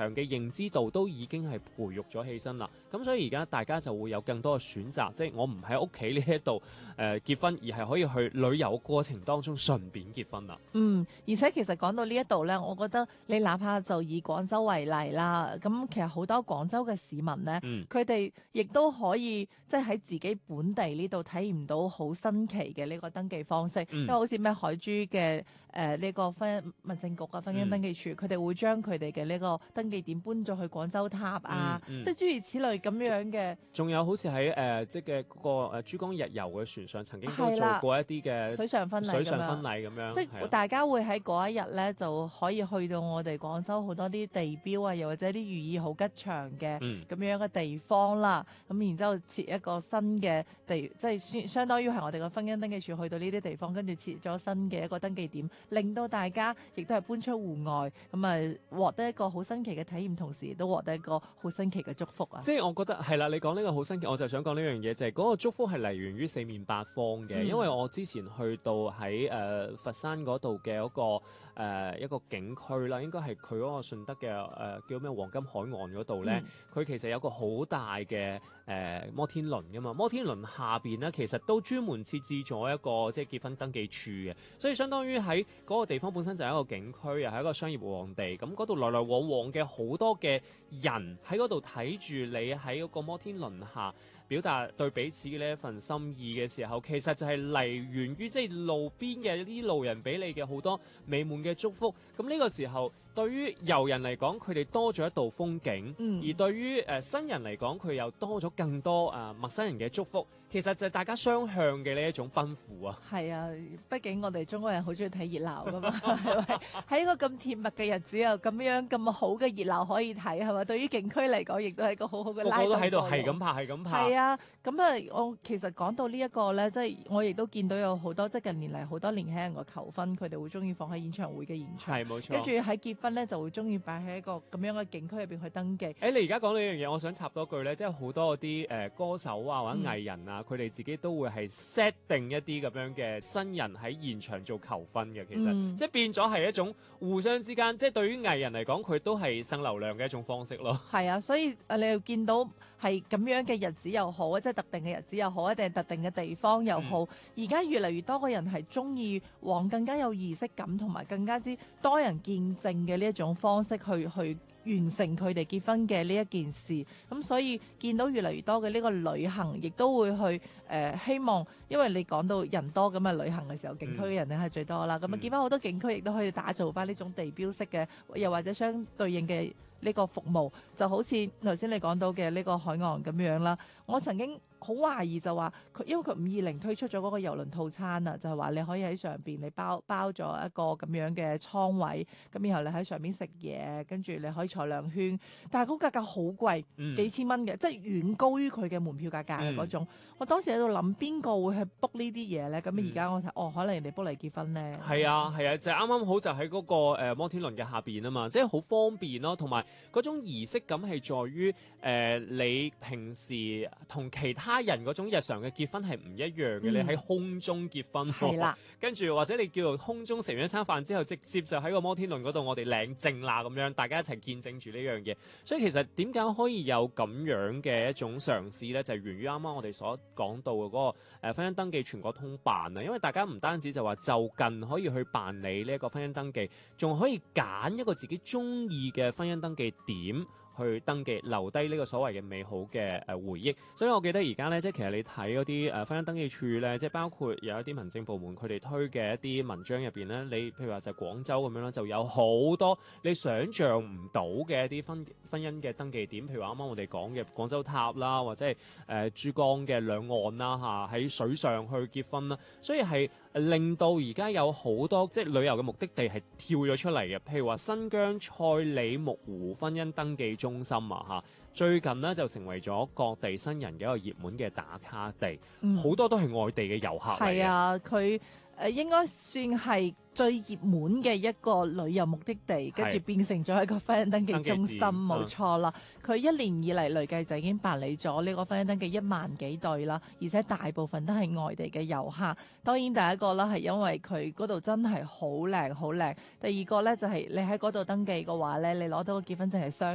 場嘅認知度都已經係培育咗起身啦。咁所以而家大家就會有更多嘅選擇，即係我唔喺屋企呢一度結婚，而係可以去旅遊過程當中順便結婚啦。 而且其實講到呢一度呢，我覺得你哪怕就以廣州為例啦，咁其實好多廣州嘅市民呢，佢哋亦都可以即係喺自己本地呢度體驗到好新奇嘅呢個登記方式，因為好似咩海珠嘅呢個民政局啊婚姻登記處，佢哋會將佢哋嘅呢個登記點搬咗去廣州塔啊，即係諸如此類咁樣嘅。 仲有好似喺即係嗰個珠江日遊嘅船上曾經都做過一啲嘅水上婚禮咁樣， 即係大家會喺嗰一日咧就可以去到我哋廣州好多啲地標啊，又或者啲寓意好吉祥嘅咁樣嘅地方啦。咁然之後設一個新嘅即係相當於係我哋嘅婚姻登記處去到呢啲地方，跟住設咗新嘅一個登記點，令到大家亦都係搬出戶外，咁啊獲得一個好新奇嘅體驗，同時亦都獲得一個好新奇嘅祝福啊！ 即係我覺得係啦，你講呢個好新奇，我就想講呢樣嘢，就係嗰個祝福係嚟源於四面八方嘅。因為我之前去到喺佛山嗰度嘅嗰個一個景區啦，應該係佢嗰個順德嘅叫咩黃金海岸嗰度咧，佢其實有個好大嘅摩天輪噶嘛，摩天輪下邊咧其實都專門設置咗一個即係結婚登記處嘅，所以相當於喺嗰個地方本身就係一個景區，又係一個商業旺地，咁嗰度來來往往嘅好多嘅人喺嗰度睇住你喺嗰個摩天輪下表達對彼此嘅呢一份心意嘅時候，其實就係嚟源於即係路邊嘅啲路人俾你嘅好多美滿嘅祝福。咁呢個時候對於遊人嚟講，佢哋多咗一道風景，而對於新人嚟講，佢又多咗更多陌生人嘅祝福。其實就係大家雙向嘅呢一種奔赴啊！ 係啊，畢竟我哋中國人好中意睇熱鬧噶嘛，係咪？喺一個咁甜蜜嘅日子又咁樣咁好嘅熱鬧可以睇，係咪？對於景區嚟講，亦都係一個好好嘅拉動作用。 個個都喺度係咁拍，係咁拍。 係啊，咁啊，我其實講到呢一個咧，即係我亦都見到有好多即係近年嚟好多年輕人嘅求婚，佢哋會中意放喺演唱會嘅現場， 係冇錯。 跟住喺結婚咧就會中意擺喺一個咁樣嘅景區入邊去登記。 你而家講呢樣嘢，我想插多句咧，即係好多嗰啲歌手啊或者藝人啊，佢哋自己都會係 set 定一啲咁樣嘅新人喺現場做求婚嘅，其實即係變咗係一種互相之間，即係對於藝人嚟講，佢都係生流量嘅一種方式咯。 係啊，所以你又見到係咁樣嘅日子又好，即係特定嘅日子又好，定係特定嘅地方又好，而家越嚟越多嘅人係中意往更加有儀式感同埋更加之多人見證嘅呢一種方式去完成佢哋結婚嘅呢一件事，咁所以見到越嚟越多嘅呢個旅行，亦都會去希望，因為你講到人多咁啊，旅行嘅時候景區嘅人咧係最多啦，咁啊見翻好多景區亦都可以打造翻呢種地標式嘅，又或者相對應嘅呢個服務，就好似頭先你講到嘅呢個海岸咁樣啦。我曾經好懷疑就話佢，因為佢520推出咗嗰個郵輪套餐啊，就係話你可以喺上邊你包咗一個咁樣嘅倉位，咁然後你喺上邊食嘢，跟住你可以坐2圈，但係嗰價格好貴，幾千蚊嘅，即係遠高於佢嘅門票價格嘅嗰種。我當時喺度諗邊個會去 book 呢啲嘢咧？咁而家我睇可能人哋 book 嚟結婚咧。係啊，就啱啱好就喺嗰個摩天輪嘅下邊啊嘛，即係好方便咯，同埋嗰種儀式感係在於你平時同其他人嗰種日常嘅結婚係唔一樣嘅，你喺空中結婚，跟住或者你叫做空中食完一餐飯之後，直接就喺個摩天輪嗰度，我哋領證啦咁樣，大家一齊見證住呢樣嘢。所以其實點解可以有咁樣嘅一種嘗試呢？就係源於啱啱我哋所講到嘅嗰個婚姻登記全國通辦啊，因為大家唔單止就話就近可以去辦理呢一個婚姻登記，仲可以揀一個自己中意嘅婚姻登記點去登記，留低呢個所謂嘅美好嘅回憶。所以我記得而家咧，即係其實你睇嗰啲婚姻登記處咧，即係包括有一啲民政部門佢哋推嘅一啲文章入邊咧，你譬如話就廣州咁樣啦，就有好多你想象唔到嘅一啲婚姻嘅登記點，譬如話啱啱我哋講嘅廣州塔啦，或者係珠江嘅兩岸啦喺水上去結婚啦，所以係令到而家有好多即係旅遊嘅目的地係跳咗出嚟嘅，譬如話新疆賽里木湖婚姻登記中心最近呢就成為咗各地新人嘅一個熱門嘅打卡地，好多都係外地嘅遊客嚟嘅。 係啊，佢應該算係最熱門嘅一個旅遊目的地，跟住變成咗一個婚姻登記中心，冇錯啦。佢1年以嚟累計就已經辦理咗呢個婚姻登記1萬幾對啦，而且大部分都係外地嘅遊客。當然第一個啦係因為佢嗰度真係好靚好靚，第二個咧就係你喺嗰度登記嘅話咧，你攞到個結婚證係雙